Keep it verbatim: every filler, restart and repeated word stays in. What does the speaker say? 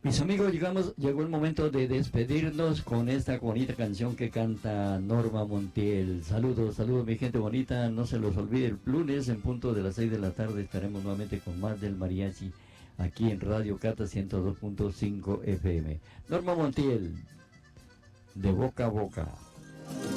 Mis amigos, llegamos, llegó el momento de despedirnos con esta bonita canción que canta Norma Montiel. Saludos, saludos mi gente bonita, no se los olvide, el lunes en punto de las seis de la tarde estaremos nuevamente con más del mariachi aquí en Radio Cata ciento dos punto cinco F M. Norma Montiel, de boca a boca.